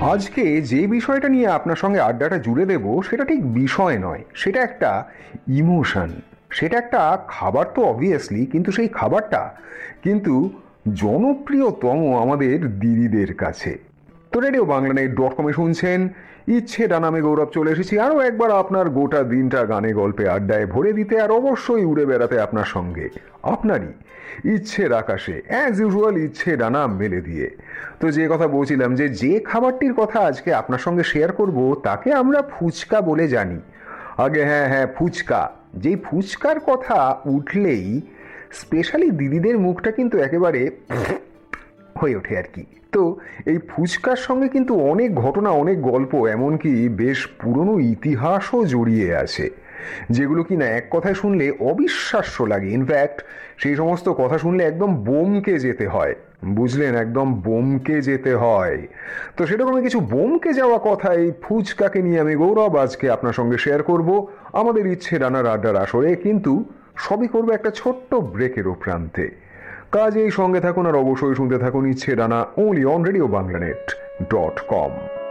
আজকে যে বিষয়টা নিয়ে আপনার সঙ্গে আড্ডাটা জুড়ে দেব সেটা ঠিক বিষয় নয়, সেটা একটা ইমোশন। সেটা একটা খাবার তো অবভিয়াসলি, কিন্তু সেই খাবারটা কিন্তু জনপ্রিয়তম আমাদের দিদিদের কাছে। তো রেডিও বাংলানেট.com-এ শুনছেন ইচ্ছে ডানামে গৌরব, চলে এসেছি আরও একবার আপনার গোটা দিনটা গানে গল্পে আড্ডায় ভরে দিতে, আর অবশ্যই উড়ে বেড়াতে আপনার সঙ্গে, আপনারই ইচ্ছের আকাশে অ্যাজ ইউজুয়াল ইচ্ছে ডানা মেলে দিয়ে। তো যে কথা বলছিলাম, যে খাবারটির কথা আজকে আপনার সঙ্গে শেয়ার করব তাকে আমরা ফুচকা বলে জানি। আগে হ্যাঁ হ্যাঁ, ফুচকা। যেই ফুচকার কথা উঠলেই স্পেশালি দিদিদের মুখটা কিন্তু একেবারে হয়ে ওঠে আর কি। তো এই ফুচকার সঙ্গে কিন্তু অনেক ঘটনা, অনেক গল্প, এমনকি বেশ পুরনো ইতিহাসও জড়িয়ে আছে, যেগুলো কিনা এক কথায় শুনলে অবিশ্বাস্য লাগে। ইনফ্যাক্ট সেই সমস্ত কথা শুনলে একদম বোমকে যেতে হয়, বুঝলেন, একদম বোমকে যেতে হয়। তো সেরকমই কিছু বোমকে যাওয়া কথা এই ফুচকাকে নিয়ে আমি গৌরব আজকে আপনার সঙ্গে শেয়ার করব আমাদের ইচ্ছে ডানার আড্ডার আসরে, কিন্তু সবই করবো একটা ছোট্ট ব্রেকেরও প্রান্তে। কাজেই সঙ্গে থাকুন আর অবশ্যই শুনতে থাকুন ইচ্ছে ডানা, only on Radio Banglanet.com।